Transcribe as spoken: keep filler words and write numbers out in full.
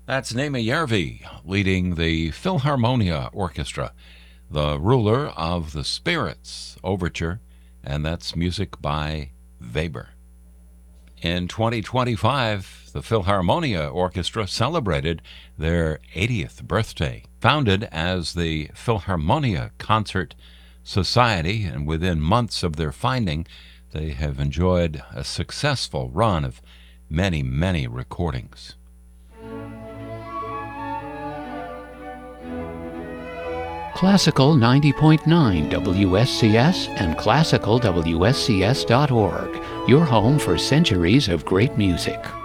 That's Naima Järvi leading the Philharmonia Orchestra, the ruler of the Spirits Overture, and that's music by Weber. In twenty twenty-five, the Philharmonia Orchestra celebrated their eightieth birthday. Founded as the Philharmonia Concert Society, and within months of their finding, they have enjoyed a successful run of many, many recordings. Classical ninety point nine W S C S and classical W S C S dot org, your home for centuries of great music.